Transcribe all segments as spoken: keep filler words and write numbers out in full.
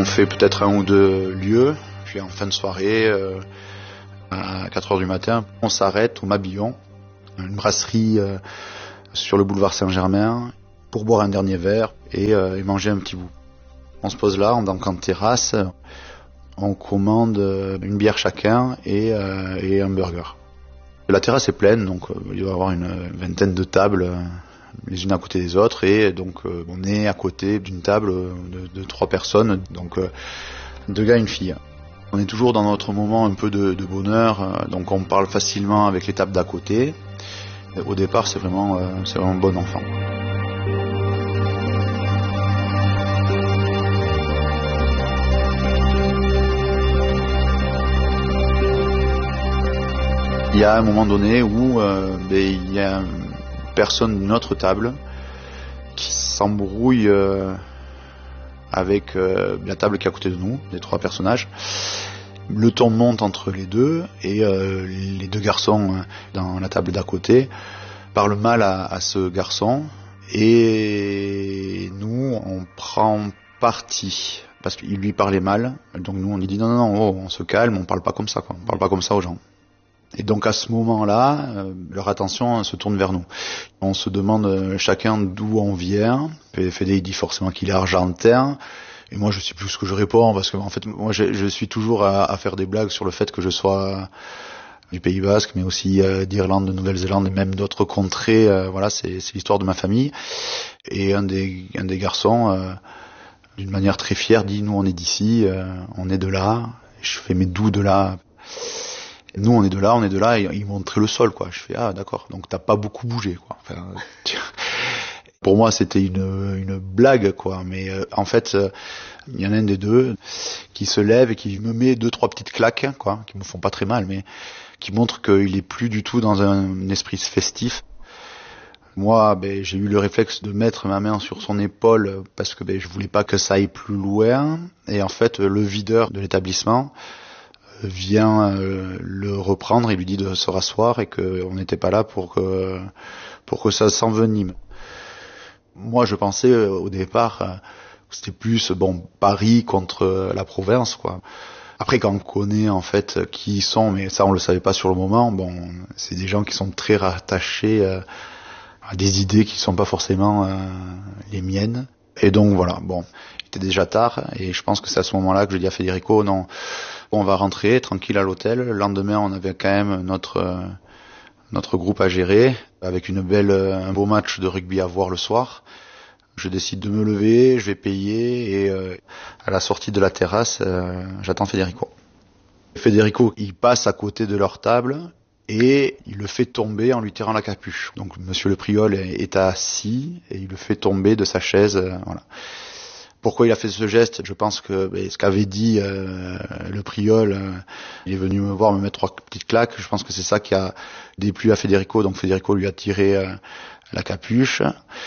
On fait peut-être un ou deux lieux, puis en fin de soirée, euh, à quatre heures du matin, on s'arrête au Mabillon, une brasserie euh, sur le boulevard Saint-Germain, pour boire un dernier verre et, euh, et manger un petit bout. On se pose là, donc en terrasse, on commande une bière chacun et, euh, et un burger. La terrasse est pleine, donc euh, il doit y avoir une vingtaine de tables, euh, les unes à côté des autres, et donc euh, on est à côté d'une table de, de trois personnes, donc euh, deux gars et une fille. On est toujours dans notre moment un peu de, de bonheur, euh, donc on parle facilement avec les tables d'à côté. Au départ, c'est vraiment, euh, c'est vraiment bon enfant. Il y a un moment donné où euh, ben, il y a une personne d'une autre table qui s'embrouille euh, avec euh, la table qui est à côté de nous, les trois personnages. Le ton monte entre les deux et euh, les deux garçons euh, dans la table d'à côté parlent mal à, à ce garçon et nous on prend parti parce qu'il lui parlait mal. Donc nous on lui dit non non non oh, on se calme, on parle pas comme ça quoi, on parle pas comme ça aux gens. Et donc à ce moment-là, euh, leur attention se tourne vers nous. On se demande euh, chacun d'où on vient. Fédé dit forcément qu'il est argentin. Et moi je sais plus ce que je réponds parce que en fait moi je, je suis toujours à, à faire des blagues sur le fait que je sois du Pays Basque, mais aussi euh, d'Irlande, de Nouvelle-Zélande et même d'autres contrées. Euh, voilà, c'est, c'est l'histoire de ma famille. Et un des, un des garçons, euh, d'une manière très fière, dit nous on est d'ici, euh, on est de là. Et je fais mais d'où de là? Nous on est de là, on est de là, et ils montraient le sol quoi. Je fais ah d'accord, donc t'as pas beaucoup bougé quoi. Enfin, pour moi c'était une une blague quoi, mais euh, en fait euh, il y en a un des deux qui se lève et qui me met deux trois petites claques quoi, qui me font pas très mal, mais qui montrent qu'il est plus du tout dans un esprit festif. Moi, ben, j'ai eu le réflexe de mettre ma main sur son épaule parce que ben, je voulais pas que ça aille plus loin, et en fait le videur de l'établissement vient euh, le reprendre et lui dit de se rasseoir et qu'on n'était pas là pour que pour que ça s'envenime. Moi, je pensais euh, au départ, euh, c'était plus bon Paris contre la province, quoi. Après, quand on connaît en fait qui ils sont, mais ça on le savait pas sur le moment. Bon, c'est des gens qui sont très rattachés euh, à des idées qui sont pas forcément euh, les miennes. Et donc voilà, bon, il était déjà tard et je pense que c'est à ce moment-là que je dis à Federico, non, on va rentrer tranquille à l'hôtel. Le lendemain, on avait quand même notre euh, notre groupe à gérer avec une belle, un beau match de rugby à voir le soir. Je décide de me lever, je vais payer et euh, à la sortie de la terrasse, euh, j'attends Federico. Federico, il passe à côté de leur table et il le fait tomber en lui tirant la capuche. Donc Monsieur le Priol est assis et il le fait tomber de sa chaise. Euh, voilà. Pourquoi il a fait ce geste? Je pense que ben, ce qu'avait dit euh, le Priol, euh, il est venu me voir me mettre trois petites claques. Je pense que c'est ça qui a déplu à Federico. Donc Federico lui a tiré euh, la capuche.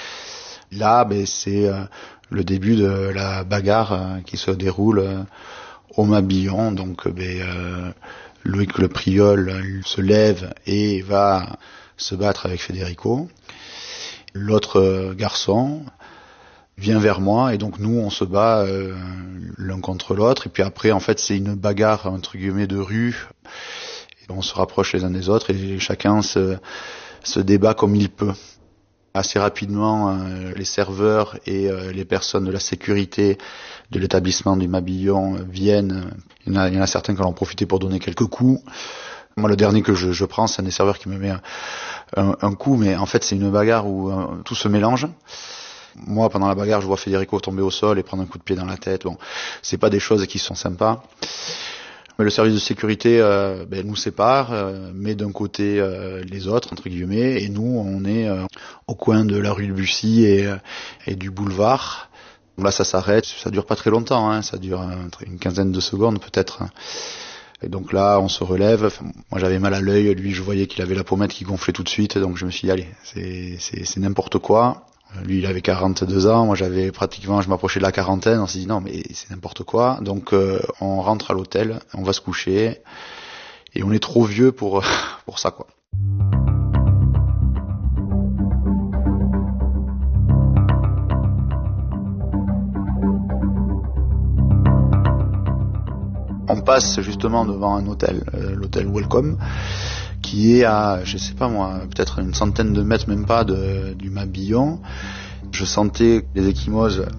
Là, ben, c'est euh, le début de la bagarre euh, qui se déroule euh, au Mabillon. Donc ben, euh, Loïc le Priol euh, se lève et va se battre avec Federico. L'autre euh, garçon vient vers moi et donc nous on se bat euh, l'un contre l'autre et puis après en fait c'est une bagarre entre guillemets de rue et on se rapproche les uns des autres et chacun se, se débat comme il peut. Assez rapidement euh, les serveurs et euh, les personnes de la sécurité de l'établissement du Mabillon viennent. Il y en a, il y en a certains qui en ont profité pour donner quelques coups. Moi le dernier que je, je prends c'est un des serveurs qui me met un, un, un coup, mais en fait c'est une bagarre où euh, tout se mélange. Moi, pendant la bagarre, je vois Federico tomber au sol et prendre un coup de pied dans la tête. Bon, c'est pas des choses qui sont sympas. Mais le service de sécurité euh, ben, nous sépare, euh, met d'un côté euh, les autres, entre guillemets, et nous, on est euh, au coin de la rue de Bussy et, euh, et du boulevard. Là, ça s'arrête. Ça dure pas très longtemps, hein, ça dure euh, une quinzaine de secondes peut-être. Et donc là, on se relève. Enfin, moi, j'avais mal à l'œil. Lui, je voyais qu'il avait la pommette qui gonflait tout de suite. Donc, je me suis dit, allez, c'est, c'est, c'est n'importe quoi. Lui, il avait quarante-deux ans, moi j'avais pratiquement, je m'approchais de la quarantaine, on s'est dit non mais c'est n'importe quoi. Donc euh, on rentre à l'hôtel, on va se coucher, et on est trop vieux pour, pour ça quoi. On passe justement devant un hôtel, euh, l'hôtel Welcome, qui est à, je sais pas moi, peut-être une centaine de mâts, même pas, de, du Mât Billon. Je sentais les ecchymoses